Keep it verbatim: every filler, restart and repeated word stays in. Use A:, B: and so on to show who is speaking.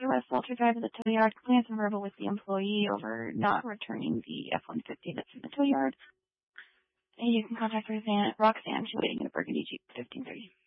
A: Officer West Walter drive to the tow yard, complains and verbal with the employee over not returning the F one fifty that's in the tow yard. And you can contact Roxanne. Roxanne, she's waiting in a burgundy Jeep, fifteen thirty.